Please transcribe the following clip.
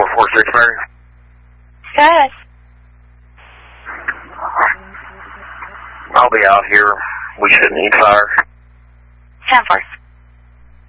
446, Mary. Good. I'll be out here. We shouldn't need fire. 10-4.